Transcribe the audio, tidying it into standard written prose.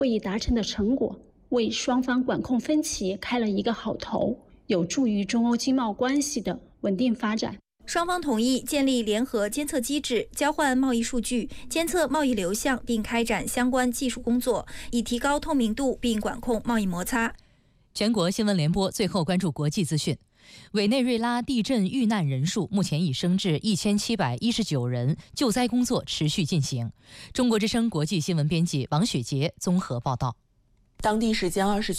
会议达成的成果为双方管控分歧开了一个好头，有助于中欧经贸关系的稳定发展。 双方同意建立联合监测机制，交换贸易数据，监测贸易流向，并开展相关技术工作，以提高透明度并管控贸易摩擦。 全国新闻联播最后关注国际资讯。委内瑞拉地震遇难人数目前已升至1719人，救灾工作持续进行。中国之声国际新闻编辑王雪杰综合报道。 当地时间29